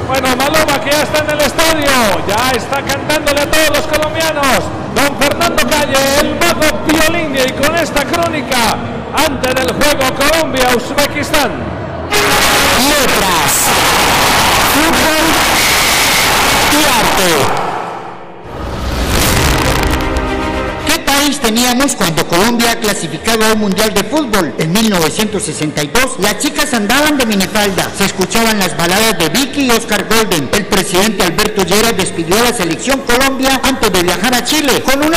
Bueno, Maloma, que ya está en el estadio, ya está cantándole a todos los colombianos. Don Fernando Calle, el mago violín, y con esta crónica antes del juego Colombia-Uzbekistán. Letras, fútbol y arte. Teníamos cuando Colombia clasificaba a un mundial de fútbol en 1962. Las chicas andaban de minifalda, se escuchaban las baladas de Vicky y Oscar Golden. El presidente Alberto Lleras despidió a la selección Colombia antes de viajar a Chile con una